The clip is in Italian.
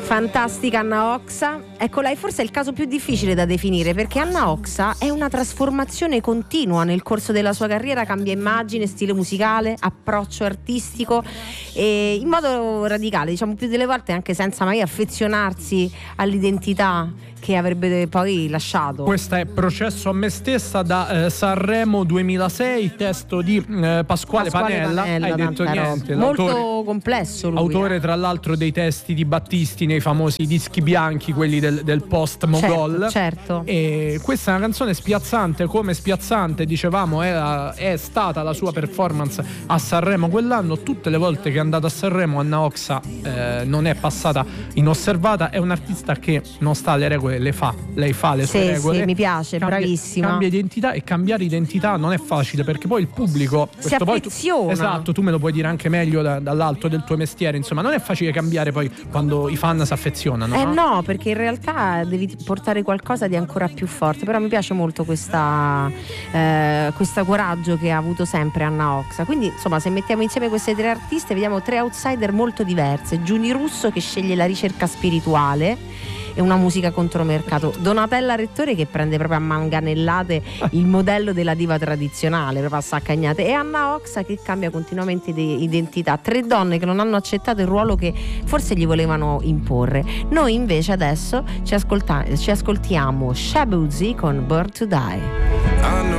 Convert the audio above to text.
Fantastica Anna Oxa, ecco, lei forse è il caso più difficile da definire, perché Anna Oxa è una trasformazione continua nel corso della sua carriera, cambia immagine, stile musicale, approccio artistico, e in modo radicale, diciamo più delle volte anche senza mai affezionarsi all'identità che avrebbe poi lasciato. Questa è Processo a me stessa, da Sanremo 2006, testo di Pasquale Panella. Hai detto niente. Molto complesso lui. Autore tra l'altro dei testi di Battisti nei famosi dischi bianchi, quelli del post Mogol. Certo. E questa è una canzone spiazzante, come spiazzante dicevamo è stata la sua performance a Sanremo quell'anno. Tutte le volte che è andata a Sanremo Anna Oxa non è passata inosservata. È un artista che non sta alle regole, lei fa le sue regole. Sì, mi piace, bravissima. Cambia identità, e cambiare identità non è facile, perché poi il pubblico si affeziona. Esatto, tu me lo puoi dire anche meglio dall'alto del tuo mestiere, insomma non è facile cambiare poi quando i fan si affezionano. No, perché in realtà devi portare qualcosa di ancora più forte. Però mi piace molto questo coraggio che ha avuto sempre Anna Oxa. Quindi insomma, se mettiamo insieme queste tre artiste vediamo tre outsider molto diverse. Giuni Russo, che sceglie la ricerca spirituale e una musica contromercato, Donatella Rettore che prende proprio a manganellate il modello della diva tradizionale, proprio a saccagnate, e Anna Oxa che cambia continuamente di identità. Tre donne che non hanno accettato il ruolo che forse gli volevano imporre. Noi invece adesso ci ascoltiamo Shabuzi con Born to Die.